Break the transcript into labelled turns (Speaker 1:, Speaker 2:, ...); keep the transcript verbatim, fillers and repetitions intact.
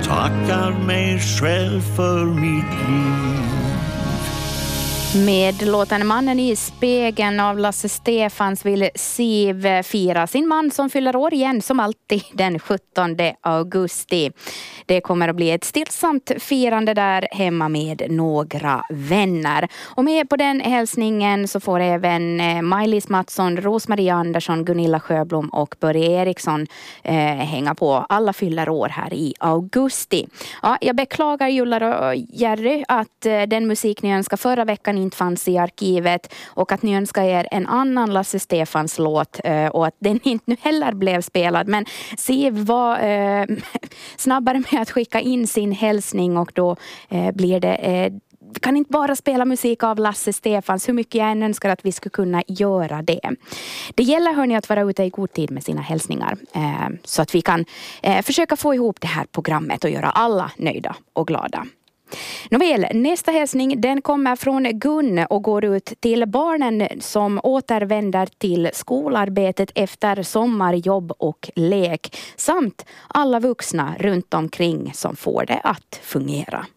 Speaker 1: tackar mig själv för mitt liv.
Speaker 2: Med låten Mannen i spegeln av Lasse Stefans vill Siv fira sin man som fyller år igen som alltid den sjuttonde augusti. Det kommer att bli ett stillsamt firande där hemma med några vänner. Och med på den hälsningen så får även Maj-Lis Mattsson, Rosmarie Andersson, Gunilla Sjöblom och Börje Eriksson eh, hänga på. Alla fyller år här i augusti. Ja, jag beklagar Jullar och Jerry att eh, den musik ni önskar förra veckan inte fanns i arkivet och att ni önskar er en annan Lasse Stefans låt eh, och att den inte nu heller blev spelad. Men Siv var eh, snabbare med att skicka in sin hälsning och då eh, blir det... Eh, Vi kan inte bara spela musik av Lasse Stefans, hur mycket jag än önskar att vi skulle kunna göra det. Det gäller hörni att vara ute i god tid med sina hälsningar eh, så att vi kan eh, försöka få ihop det här programmet och göra alla nöjda och glada. Nåväl, nästa hälsning den kommer från Gun och går ut till barnen som återvänder till skolarbetet efter sommarjobb och lek samt alla vuxna runt omkring som får det att fungera.